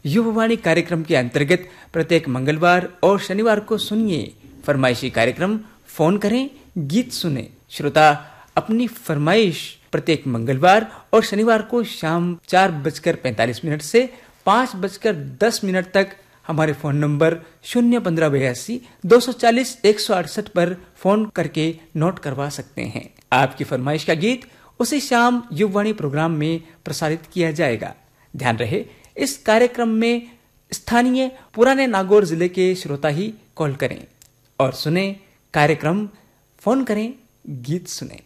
युववाणी कार्यक्रम के अंतर्गत प्रत्येक मंगलवार और शनिवार को सुनिए फरमाइशी कार्यक्रम फोन करें गीत सुने। श्रोता अपनी फरमाइश प्रत्येक मंगलवार और शनिवार को शाम 4:45 से 5:10 तक हमारे फोन नंबर 01582 240 168 पर फोन करके नोट करवा सकते हैं। आपकी फरमाइश का गीत उसी शाम युववाणी प्रोग्राम में प्रसारित किया जाएगा। ध्यान रहे, इस कार्यक्रम में स्थानीय पुराने नागौर जिले के श्रोता ही कॉल करें और सुने कार्यक्रम फोन करें गीत सुने।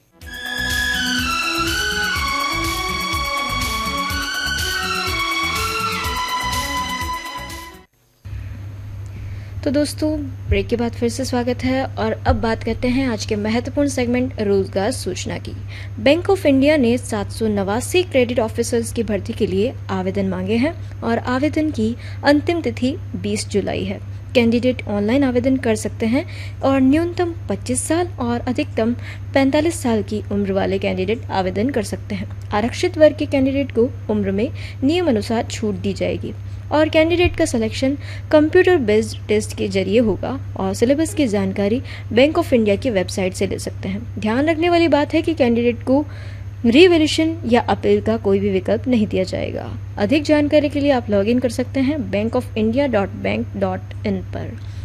तो दोस्तों, ब्रेक के बाद फिर से स्वागत है और अब बात करते हैं आज के महत्वपूर्ण सेगमेंट रोजगार सूचना की। बैंक ऑफ इंडिया ने 789 क्रेडिट ऑफिसर्स की भर्ती के लिए आवेदन मांगे हैं और आवेदन की अंतिम तिथि 20 जुलाई है। कैंडिडेट ऑनलाइन आवेदन कर सकते हैं और न्यूनतम 25 साल और अधिकतम 45 साल की उम्र वाले कैंडिडेट आवेदन कर सकते हैं। आरक्षित वर्ग के कैंडिडेट को उम्र में नियम अनुसार छूट दी जाएगी और कैंडिडेट का सिलेक्शन कंप्यूटर बेस्ड टेस्ट के जरिए होगा और सिलेबस की जानकारी बैंक ऑफ इंडिया की वेबसाइट से ले सकते हैं। ध्यान रखने वाली बात है कि कैंडिडेट को रिवैल्यूएशन या अपील का कोई भी विकल्प नहीं दिया जाएगा। अधिक जानकारी के लिए आप लॉगिन कर सकते हैं bankofindia.bank.in पर।